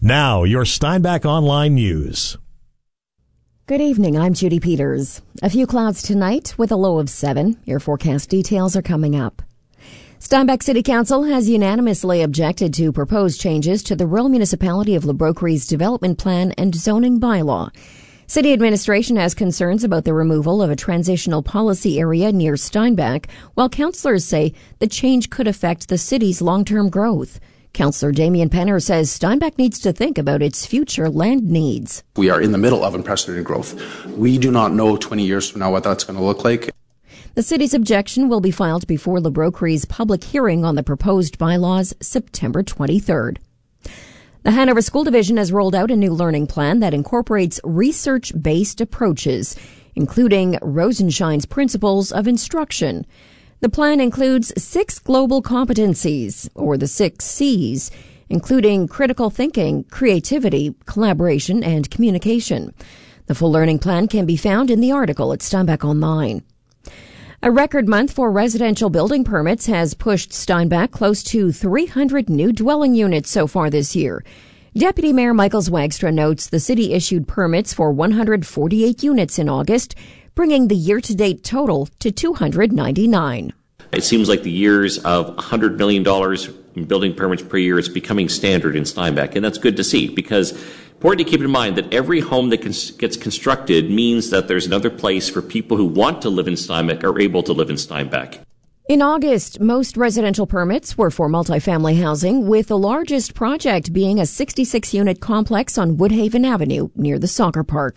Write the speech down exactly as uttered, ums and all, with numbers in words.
Now, your Steinbach Online News. Good evening, I'm Judy Peters. A few clouds tonight with a low of seven. Your forecast details are coming up. Steinbach City Council has unanimously objected to proposed changes to the rural municipality of Lebrokery's development plan and zoning bylaw. City administration has concerns about the removal of a transitional policy area near Steinbach, while councillors say the change could affect the city's long-term growth. Councillor Damien Penner says Steinbach needs to think about its future land needs. We are in the middle of unprecedented growth. We do not know twenty years from now what that's going to look like. The city's objection will be filed before Lebrokery's public hearing on the proposed bylaws September twenty-third. The Hanover School Division has rolled out a new learning plan that incorporates research-based approaches, including Rosenshine's principles of instruction. The plan includes six global competencies, or the six C's, including critical thinking, creativity, collaboration, and communication. The full learning plan can be found in the article at Steinbach Online. A record month for residential building permits has pushed Steinbach close to three hundred new dwelling units so far this year. Deputy Mayor Michael Zwagstra notes the city issued permits for one hundred forty-eight units in August, bringing the year-to-date total to two hundred ninety-nine. It seems like the years of one hundred million dollars in building permits per year is becoming standard in Steinbach, and that's good to see because important to keep in mind that every home that cons- gets constructed means that there's another place for people who want to live in Steinbach are able to live in Steinbach. In August, most residential permits were for multifamily housing, with the largest project being a sixty-six unit complex on Woodhaven Avenue near the soccer park.